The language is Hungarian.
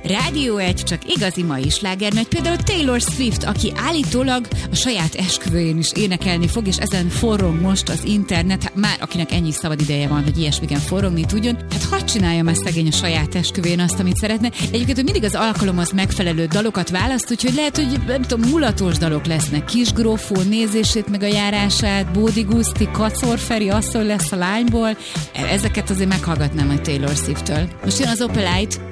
Rádió 1, csak igazi mai sláger, mert például Taylor Swift, aki állítólag a saját esküvőjén is énekelni fog, és ezen forrong most az internet, hát már akinek ennyi szabad ideje van, hogy ilyesmiken forrongni tudjon, hát hadd csinálja már szegény a saját esküvőjén azt, amit szeretne. Egyébként ő mindig az alkalomhoz megfelelő dalokat választ, úgyhogy lehet, hogy nem tudom, mulatos dalok lesznek. Kisgrófó nézését meg a járását, Bódi Guszti, Kacor Feri asszony lesz a lányból. Ezeket azért meghallgatnám a Taylor Swift-től. Most jön az Opelite,